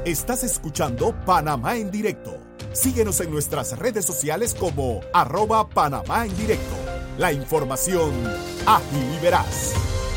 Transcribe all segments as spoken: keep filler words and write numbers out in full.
Estás escuchando Panamá en Directo. Síguenos en nuestras redes sociales como arroba Panamá en Directo. La información ágil y veraz.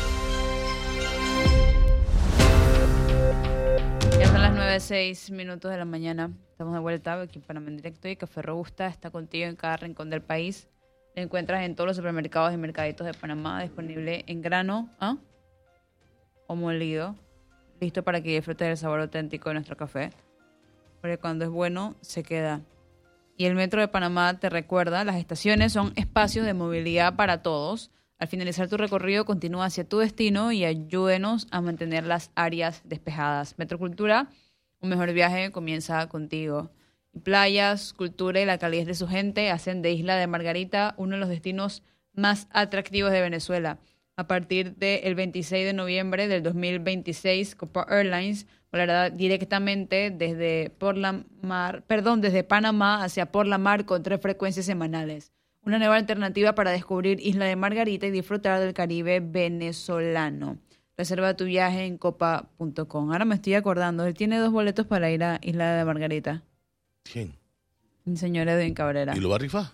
Ya son las nueve seis minutos de la mañana. Estamos de vuelta aquí en Panamá en Directo y Café Robusta está contigo en cada rincón del país. Lo encuentras en todos los supermercados y mercaditos de Panamá, disponible en grano ¿ah? o molido, listo para que disfrutes del sabor auténtico de nuestro café, porque cuando es bueno, se queda. Y el Metro de Panamá te recuerda, las estaciones son espacios de movilidad para todos. Al finalizar tu recorrido, continúa hacia tu destino y ayúdenos a mantener las áreas despejadas. Metrocultura, un mejor viaje comienza contigo. Playas, cultura y la calidez de su gente hacen de Isla de Margarita uno de los destinos más atractivos de Venezuela. A partir del veintiséis de noviembre del dos mil veintiséis, Copa Airlines volará directamente desde por la mar, perdón, desde Panamá hacia por la mar con tres frecuencias semanales. Una nueva alternativa para descubrir Isla de Margarita y disfrutar del Caribe venezolano. Reserva tu viaje en copa punto com. Ahora me estoy acordando, él tiene dos boletos para ir a Isla de Margarita. ¿Quién? El señor Edwin Cabrera. ¿Y lo va a rifar?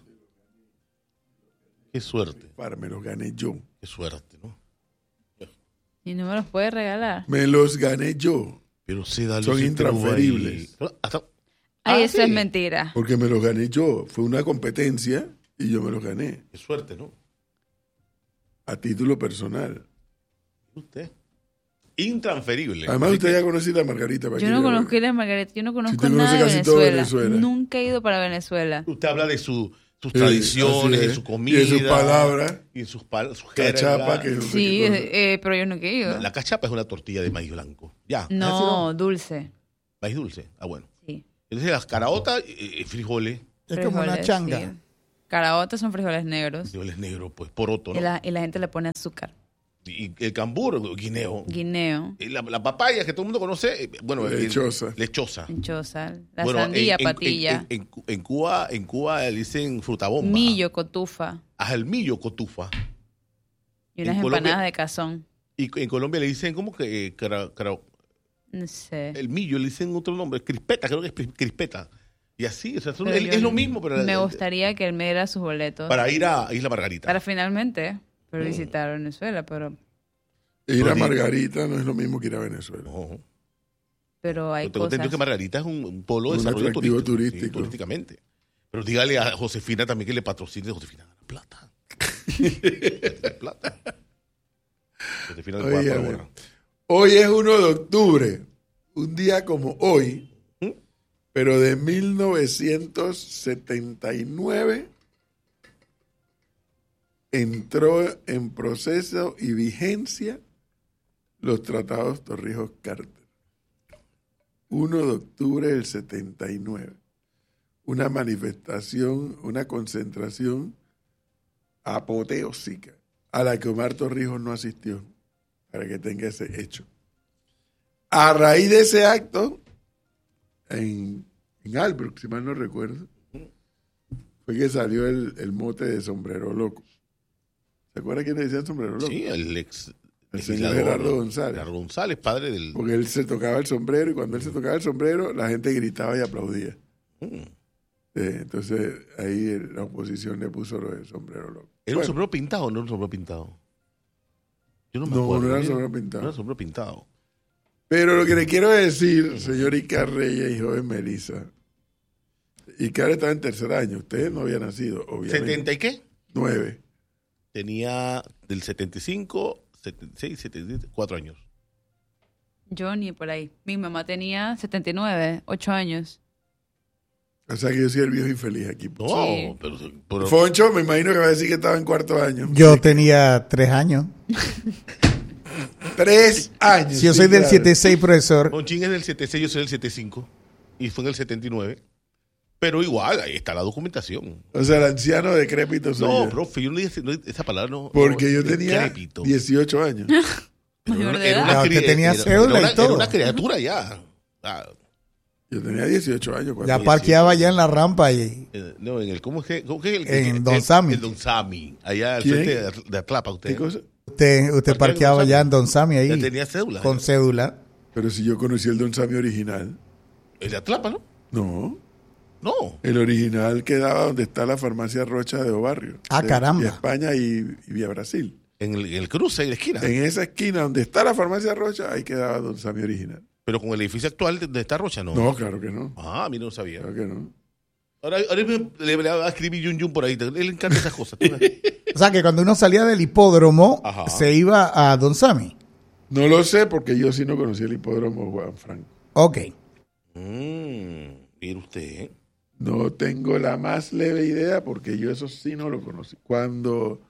Qué suerte. Para, me los gané yo. Qué suerte, ¿no? ¿Y no me los puede regalar? Me los gané yo. Pero sí, dale. Son intransferibles. Hasta... Ay, Ah, eso sí. es mentira. Porque me los gané yo. Fue una competencia y yo me los gané. Qué suerte, ¿no? A título personal. Usted. Intransferible. Además, usted ya conoce la Margarita. ¿para Yo qué no le voy? conozco Isla de Margarita, yo no conozco usted nada de conoce casi todo Venezuela. Venezuela. Nunca he ido para Venezuela. Usted habla de su, sus Sí, tradiciones, así de es. su comida. Y de sus palabras. Y de sus, pal sus Cachapa, que jergas. no sé Sí, qué cosa. eh, pero yo nunca he ido. La, la cachapa es una tortilla de maíz blanco. Ya. No, dulce. Maíz dulce. Ah, bueno. Sí. Entonces las caraotas, eh, frijoles. Es como una Frijoles, changa. sí. Caraotas son frijoles negros. Frijoles negros, pues poroto, ¿no? Y la, y la gente le pone azúcar. Y el cambur, guineo. Guineo, Y La, la papaya que todo el mundo conoce, eh, bueno, el- Lechosa. lechosa. choza, la Bueno, sandía, en, en- patilla, En, en- en Cuba, en Cuba le dicen frutabomba. millo, cotufa Ajá, el millo, cotufa. y unas En Colombia- empanadas de cazón. Y en Colombia le dicen, ¿cómo que? eh, cara- cara- No sé. el millo le dicen otro nombre, crispeta, creo que es pri- crispeta. Y así, o sea, son- Pero es, yo es lo mismo, pero me gustaría que él me diera sus boletos para ir a Isla Margarita. para finalmente para Mm. visitar Venezuela, pero Ir a Pero di- Margarita no es lo mismo que ir a Venezuela. No, pero hay yo tengo entendido cosas. que Margarita es un, un polo de Un desarrollo atractivo turístico, turístico. sí, turísticamente. Pero dígale a Josefina también que le patrocine. Josefina gana plata. plata. Josefina le puede Oye, colaborar. hoy es uno de octubre, un día como hoy, ¿Mm? pero de mil novecientos setenta y nueve entró en proceso y vigencia los tratados Torrijos-Carter. uno de octubre del setenta y nueve. Una manifestación, una concentración apoteósica a la que Omar Torrijos no asistió, para que tenga ese hecho. A raíz de ese acto, en, en Albrook, si mal no recuerdo, fue que salió el, el mote de sombrero loco. ¿Se acuerda quién le decía sombrero loco? Sí, el ex. El señor legislador Gerardo González. Gerardo González, padre del. Porque él se tocaba el sombrero y cuando él se tocaba el sombrero, la gente gritaba y aplaudía. Mm. Eh, entonces ahí el- la oposición le puso lo del sombrero loco. ¿Era un Bueno, sombrero pintado o no era un sombrero pintado? Yo no me No, acuerdo. no era ¿eh? sombrero pintado. No era sombrero pintado. Pero lo que le quiero decir, señor Icar Reyes y joven Melissa, Icar estaba en tercer año, usted no había nacido, obviamente. ¿setenta y qué? Nueve. Tenía del setenta y cinco, setenta y seis, setenta y siete, cuatro años. Yo ni por ahí. Mi mamá tenía setenta y nueve, ocho años. O sea que yo soy el viejo infeliz aquí. No, Sí. pero, pero Foncho, me imagino que va a decir que estaba en cuarto año. Yo tenía tres años. Tres años. Si yo sí, soy del claro. setenta y seis, profesor. Monchín es del setenta y seis, yo soy del setenta y cinco. Y fue en el setenta y nueve. Pero igual, ahí está la documentación. O sea, el anciano decrépito soy No, yo. profe, yo no dije no, esa palabra no. Porque no, yo tenía decrépito. dieciocho años. Pero Mayor era- de era edad. una Ah, usted cri- tenía era- cédula era y una- todo. Era una criatura ya. Ah, Yo tenía dieciocho años. cuando- Ya parqueaba ya en la rampa y eh, no, en el, ¿cómo es que? ¿Cómo que el, En el- Don el- Sami. El Don Sami, allá al ¿Quién? frente de, de Atlapa, usted. ¿Qué cosa? usted, usted Parqueaba parqueaba en Don ya Sami. en Don Sami Ya ahí tenía cédula. con ya. cédula. Pero si yo conocí el Don Sammy original. El de Atlapa, ¿no? No, No. el original quedaba donde está la farmacia Rocha de Obarrio. Ah, de- caramba. de España y, y Vía Brasil. En el, en el cruce, en la esquina. En esa esquina donde está la farmacia Rocha, ahí quedaba Don Sammy original. Pero con el edificio actual de, de esta Rocha, ¿no? No, claro que no. Ah, mira, no sabía. Claro que no. Ahora, ahora me- le, le va a escribir Yun Yun por ahí. A él le encantan esas cosas. O sea, que cuando uno salía del hipódromo, Ajá. se iba a Don Sammy. No lo sé porque yo sí no conocí el hipódromo Juan Franco. Ok. mm, mire usted, ¿eh? No tengo la más leve idea porque yo eso sí no lo conocí. Cuando...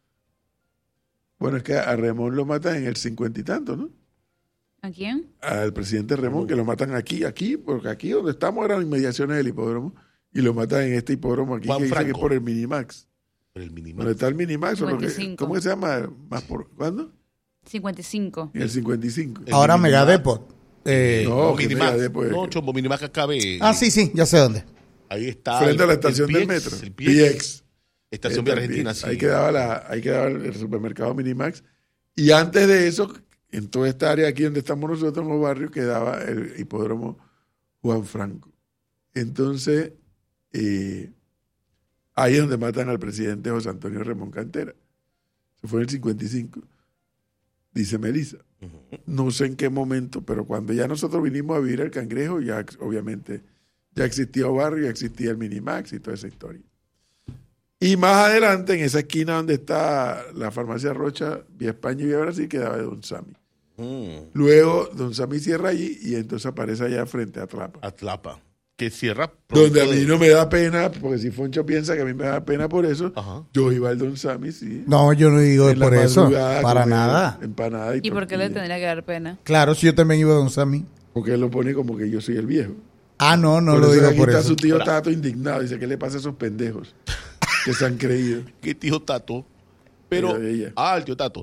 Bueno, es que a Remón lo matan en el cincuenta y tanto, ¿no? ¿A quién? Al presidente Remón, que lo matan aquí, aquí, porque aquí donde estamos eran inmediaciones del hipódromo, y lo matan en este hipódromo aquí, Juan que dice que Franco. es por el Minimax. Por el mínimo. ¿Dónde está el Minimax? O lo que- cincuenta y cinco. ¿Cómo que se llama? ¿Más por cuándo? cincuenta y cinco. En el cincuenta y cinco. El Ahora Minimax. Megadepot. Eh, No, No, que Minimax. Megadepot es- No, Chombo, Minimax cabe. ah, sí, sí, ya sé dónde. Ahí está. Frente a la el- estación el del P X, metro. El P P X. X. Estación Vía Está el Argentina, P X. sí. Ahí quedaba, la, ahí quedaba el supermercado Minimax. Y antes de eso, en toda esta área aquí donde estamos nosotros, en los barrios, quedaba el hipódromo Juan Franco. Entonces, eh, ahí es donde matan al presidente José Antonio Remón Cantera. Se fue en el cincuenta y cinco. Dice Melissa. No sé en qué momento, pero cuando ya nosotros vinimos a vivir al Cangrejo, ya obviamente ya existía Barrio, ya existía el Minimax y toda esa historia. Y más adelante, en esa esquina donde está la farmacia Rocha, Vía España y Vía Brasil, quedaba Don Sammy. Mm, Luego, Don Sammy cierra allí y entonces aparece allá frente a Atlapa. Atlapa. Que cierra. Donde a pronto mí de- no me da pena, porque si Foncho piensa que a mí me da pena por eso, Ajá. yo iba al Don Sammy, sí. No, yo no digo en la por eso. madrugada a Para comer nada. Empanada y, ¿Y por qué le tortilla. tendría que dar pena? Claro, si yo también iba a Don Sammy. Porque él lo pone como que yo soy el viejo. Ah, no, no Por lo eso digo aquí por está eso. su tío Ahora- Tato indignado. Dice, ¿qué le pasa a esos pendejos que se han creído? Que tío Tato. Pero. Ella, ella. Ah, el tío Tato.